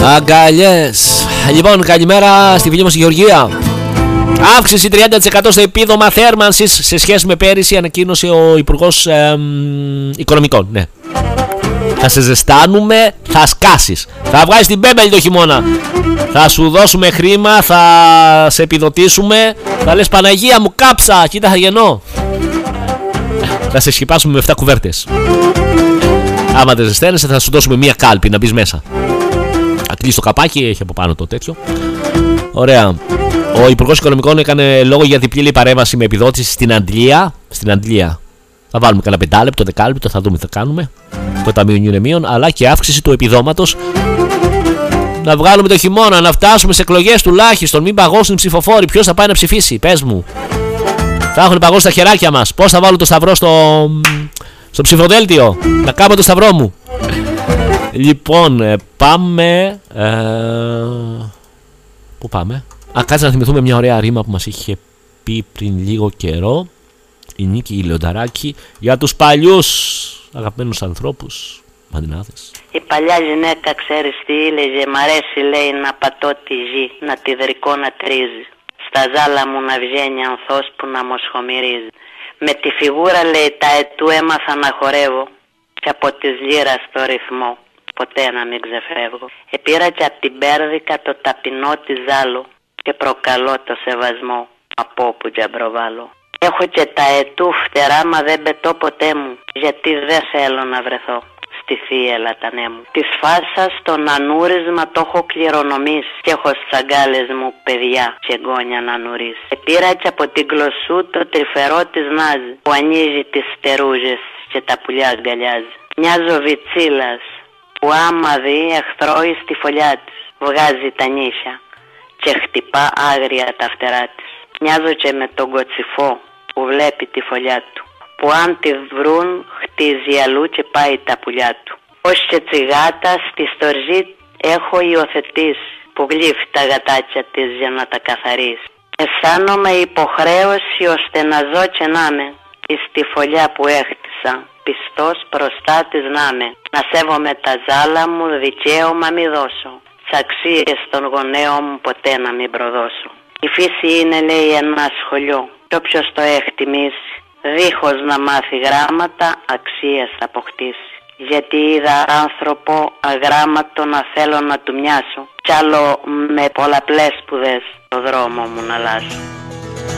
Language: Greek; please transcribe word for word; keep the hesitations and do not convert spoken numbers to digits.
Αγκαλιές. Λοιπόν, καλημέρα στη φίλη μας η Γεωργία. Αύξηση τριάντα τοις εκατό στο επίδομα θέρμανσης σε σχέση με πέρυσι, ανακοίνωσε ο Υπουργός ε, Οικονομικών. Ναι. Θα σε ζεστάνουμε, θα σκάσεις. Θα βγάλεις την πέμπελη το χειμώνα. Θα σου δώσουμε χρήμα, θα σε επιδοτήσουμε. Θα λες Παναγία μου κάψα, κοίτα θα γεννώ. Θα σε σκυπάσουμε με επτά κουβέρτες. Άμα δεν ζεσταίνεσαι θα σου δώσουμε μία κάλπη να μπεις μέσα. Θα κλείσει το καπάκι, έχει από πάνω το τέτοιο. Ωραία. Ο Υπουργός Οικονομικών έκανε λόγο για διπλή παρέμβαση με επιδότηση στην Αντλία. Στην Αντλία. Θα βάλουμε κανένα πεντάλεπτο, δεκάλεπτο, θα δούμε τι θα κάνουμε. Το Ταμείο Νιουνεμίων, αλλά και αύξηση του επιδόματος. Να βγάλουμε το χειμώνα, να φτάσουμε σε εκλογές τουλάχιστον. Μην παγώσουν οι ψηφοφόροι. Ποιος θα πάει να ψηφίσει, πες μου. Θα έχουν παγώσει τα χεράκια μας. Πώς θα βάλω το σταυρό στο, στο ψηφοδέλτιο. Να κάνω το σταυρό μου. Λοιπόν, πάμε. Ε... Πού πάμε? Α, κάτσε να θυμηθούμε μια ωραία ρήμα που μας είχε πει πριν λίγο καιρό η Νίκη η Λεονταράκη για τους παλιούς αγαπημένους ανθρώπους. Μαντινάδες. Η παλιά γυναίκα ξέρεις τι έλεγε? Μ' αρέσει λέει να πατώ τη γη, να τη δρικώ να τρίζει. Στα ζάλα μου να βγαίνει ανθός που να μοσχομυρίζει. Με τη φιγούρα λέει τα ετού έμαθα να χορεύω και από της λύρας το ρυθμό ποτέ να μην ξεφεύγω. Επήρα και απ' την πέρδικα το ταπεινό της ζάλου και προκαλώ το σεβασμό από όπου τζαμπροβάλλω. Έχω και τα ετού φτερά μα δεν πετώ ποτέ μου, γιατί δεν θέλω να βρεθώ στη θεία λατανέ μου. Της φάσας τον ανούρισμα το έχω κληρονομήσει και έχω στις αγκάλες μου παιδιά και γόνια να νουρίσει. Επήρα και από την γλωσσού το τρυφερό της νάζι που ανοίγει τις στερούζες και τα πουλιά αγκαλιάζει. Μια ζοβιτσίλας που άμα δει εχθρόει στη φωλιά της βγάζει τα νύχια και χτυπά άγρια τα φτερά της. Μοιάζω και με τον κοτσιφό που βλέπει τη φωλιά του, που αν τη βρουν χτίζει αλλού και πάει τα πουλιά του. Ως και τσιγάτα στη στοργή έχω υιοθετήσει που γλύφει τα γατάκια της για να τα καθαρίσει. Αισθάνομαι υποχρέωση ώστε να ζω και να είμαι στη φωλιά που έχτισα, πιστός μπροστά της να είμαι. Να σέβομαι τα ζάλα μου, δικαίωμα μη δώσω, τις αξίες των γονέων μου ποτέ να μην προδώσω. Η φύση είναι λέει ένα σχολείο και όποιος το εκτιμήσει δίχως να μάθει γράμματα αξίες θα αποκτήσει. Γιατί είδα άνθρωπο αγράμματο να θέλω να του μοιάσω κι άλλο με πολλαπλές σπουδές το δρόμο μου να αλλάζω.